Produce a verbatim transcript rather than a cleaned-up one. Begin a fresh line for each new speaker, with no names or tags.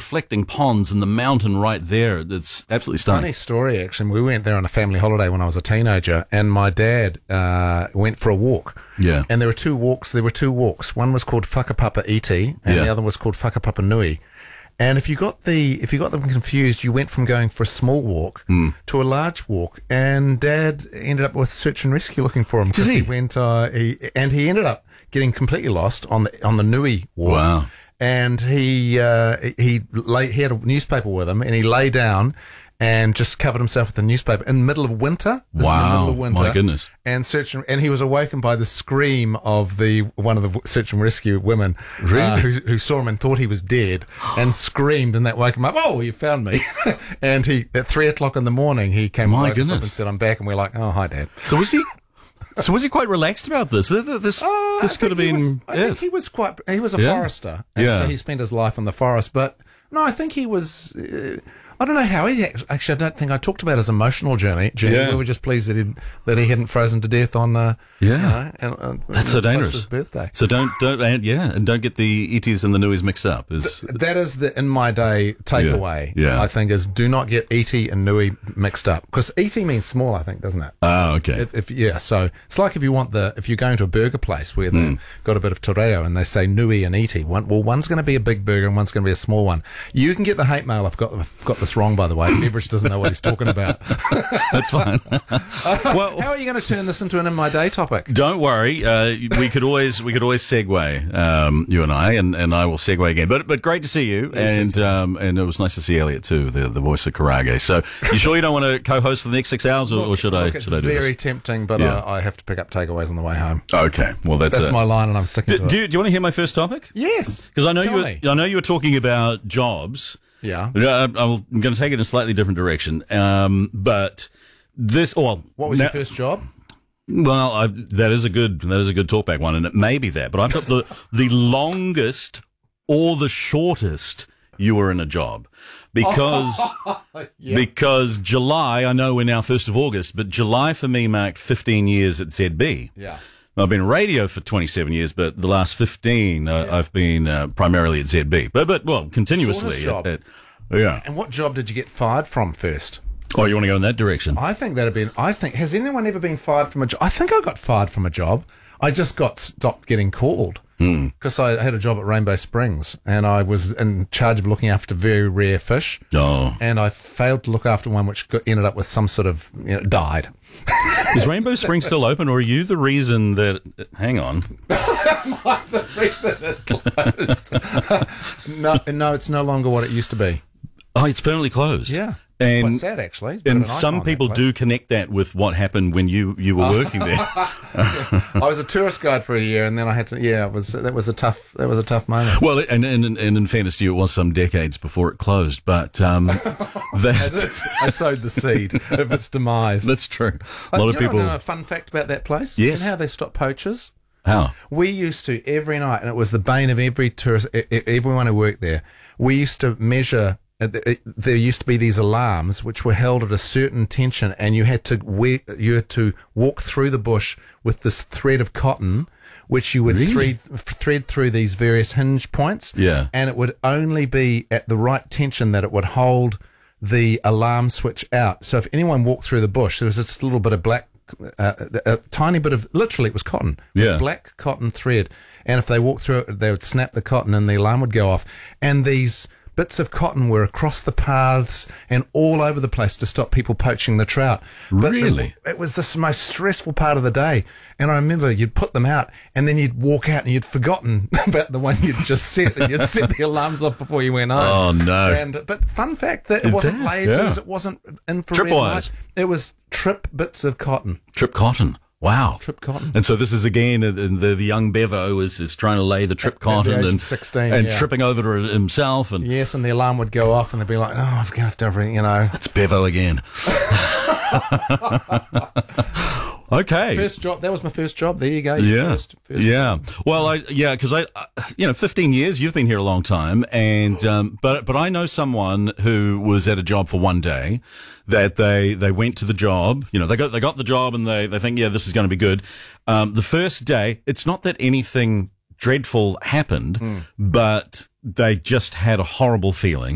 reflecting ponds and the mountain right there. It's absolutely stunning.
Funny story, actually. We went there on a family holiday when I was a teenager, and my dad uh, went for a walk.
Yeah.
And there were two walks. There were two walks. One was called Whakapapa Iti, and
Yeah.
the other was called Whakapapa Nui. And if you got the if you got them confused, you went from going for a small walk
Mm.
to a large walk. And Dad ended up with search and rescue looking for him because
Did
he?
he?
went uh, he, and he ended up getting completely lost on the on the Nui walk.
Wow.
And he uh, he lay, he had a newspaper with him, and he lay down and just covered himself with the newspaper in the middle of winter. This is in the
Wow.
middle of winter.
My goodness.
And search and, and he was awakened by the scream of the one of the search and rescue women,
Really?
uh, who, who saw him and thought he was dead, and screamed, and that woke him up. Oh, you found me! And he at three o'clock in the morning he came
My
and woke us up
goodness.
and said, "I'm back," and we're like, "Oh, hi, Dad."
So was he? So was he quite relaxed about this? This, this,
Uh,
this
I
could have
think he
been.
was- I
yeah.
think he was quite. He was a
Yeah.
forester, and
Yeah.
so he spent his life in the forest. But no, I think he was. Uh, I don't know how he act- actually. I don't think I talked about his emotional journey. journey.
Yeah.
We were just pleased that he that he hadn't frozen to death on. Uh,
Yeah.
you know, and, uh,
That's so
close to
dangerous.
His birthday.
So don't don't and, yeah, and don't get the Itis and the Nuis mixed up. Is
That is the in my day takeaway.
Yeah. Yeah.
I think is do not get Iti and Nui mixed up because Iti means small. I think doesn't it?
oh okay.
If, if yeah, so it's like if you want the if you're going to a burger place where they've got a bit of toreo and they say nui and iti, one, well, one's going to be a big burger and one's going to be a small one. You can get the hate mail. I've got I've got this wrong, by the way. Beveridge doesn't know what he's talking about.
That's fine. well,
How are you going to turn this into an in my day topic?
don't worry. Uh, we could always we could always segue, um, you and I, and, and I will segue again. But but great to see you, and um, and it was nice to see Elliot too, the the voice of Karage. So you sure you don't want to co-host for the next six hours, or, or should I
Look, it's
should I do
very
this?
tempting, but
Yeah.
I, I have to pick up takeaways on the way home.
Okay, well that's,
That's
it.
my line, and I'm sticking
Do,
to it.
do, you- do you want to hear my first topic?
Yes,
Because I know
Tell
you.
me.
Were, I know you were talking about jobs.
Yeah.
Uh, I'm going to take it in a slightly different direction. Um, but this, well,
What was
now-
your first job?
Well, I, that is a good that is a good talkback one, and it may be that. But I've got the the longest or the shortest you were in a job because because July. I know we're now first of August, but July for me marked fifteen years at Z B.
Yeah.
I've been in radio for twenty-seven years, but the last fifteen uh, I've been uh, primarily at Z B. But but well, continuously.
Shortest job.
At, at, yeah.
And what job did you get fired from first?
Oh, you want to go in that direction?
I think that'd been. I think has anyone ever been fired from a job? I think I got fired from a job. I just got stopped getting called because I had a job at Rainbow Springs and I was in charge of looking after very rare fish.
Oh,
And I failed to look after one which got, ended up with some sort of you know, died.
is Rainbow Springs still open, or are you the reason that? Hang on.
The reason it closed. no, no, it's no longer what it used to be.
Oh, it's permanently closed.
Yeah.
And
Quite sad, actually. It's a bit of
and
an
some
icon,
people
actually.
do connect that with what happened when you, you were working there.
I was a tourist guide for a year, and then I had to. Yeah, it was that was a tough that was a tough moment.
Well, and, and and in fairness to you, it was some decades before it closed, but um, that's
I sowed the seed of its demise.
that's true. A
Uh,
lot
you
of people.
know a fun fact about that place?
Yes.
You know how they stop poachers?
How?
We used to every night, and it was the bane of every tourist, e- e- everyone who worked there. We used to measure. uh, th- it- There used to be these alarms which were held at a certain tension, and you had to we you had to walk through the bush with this thread of cotton, which you would
Really?
thread thread through these various hinge points.
Yeah.
and it would only be at the right tension that it would hold the alarm switch out. So if anyone walked through the bush, there was this little bit of black. Uh, a, a tiny bit of literally it was cotton it was
Yeah.
black cotton thread, and if they walked through it they would snap the cotton and the alarm would go off, and these bits of cotton were across the paths and all over the place to stop people poaching the trout. But
Really?
it, it was the most stressful part of the day, and I remember you'd put them out and then you'd walk out and you'd forgotten about the one you'd just set, and you'd set the alarms off before you went home.
Oh, no.
And but fun fact that it wasn't
that?
lasers,
Yeah.
it wasn't infrared
Tripwires.
lights, it was trip bits of cotton.
Trip cotton. Wow.
Trip cotton.
And so this is again uh, the the young Bevo is, is trying to lay the trip
At- at
cotton
the age of
and
sixteen,
and
yeah.
tripping over it himself, and
Yes, and the alarm would go off, and they'd be like, "Oh, I'm gonna have to, you know."
it's Bevo again. Okay.
First job. That was my first job. There you go. your
Yeah,
First, first
yeah. Well, I yeah, because I, I, you know, fifteen years. You've been here a long time, and um, but but I know someone who was at a job for one day. That they they went to the job. You know, they got they got the job, and they they think, yeah, this is going to be good. Um, the first day, it's not that anything dreadful happened, but they just had a horrible feeling.